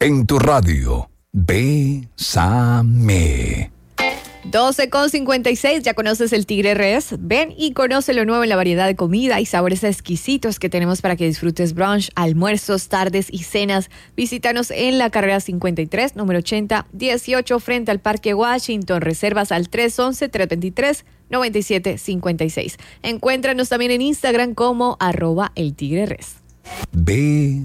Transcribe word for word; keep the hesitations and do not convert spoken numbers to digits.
en tu radio. Bésame. doce con cincuenta y seis, ya conoces el Tigre Res. Ven y conoce lo nuevo en la variedad de comida y sabores exquisitos que tenemos para que disfrutes brunch, almuerzos, tardes y cenas. Visítanos en la carrera cincuenta y tres, número ochenta dieciocho, frente al Parque Washington. Reservas al tres once, tres veintitrés, noventa y siete cincuenta y seis. Encuéntranos también en Instagram como arroba el Tigre Res. Bésame.